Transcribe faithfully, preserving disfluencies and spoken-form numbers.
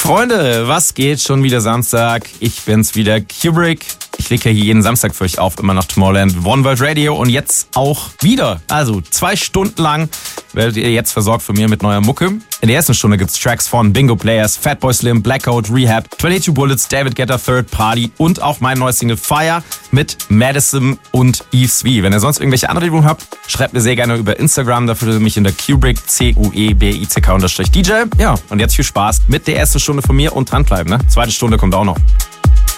Freunde, was geht? Schon wieder Samstag. Ich bin's wieder, Kubrick. Ich lege ja hier jeden Samstag für euch auf, immer noch Tomorrowland One World Radio und jetzt auch wieder. Also zwei Stunden lang werdet ihr jetzt versorgt von mir mit neuer Mucke. In der ersten Stunde gibt's Tracks von Bingo Players, Fatboy Slim, Blackout, Rehab, zweiundzwanzig Bullets, David Guetta, Third Party und auch mein neues Single Fire mit Madison und Eve V. Wenn ihr sonst irgendwelche Anregungen habt, schreibt mir sehr gerne über Instagram. Dafür findet ihr mich in der Kubrick, C U E B I C K unterstrich D J. Ja, und jetzt viel Spaß mit der ersten Stunde von mir und dranbleiben, ne? Zweite Stunde kommt auch noch.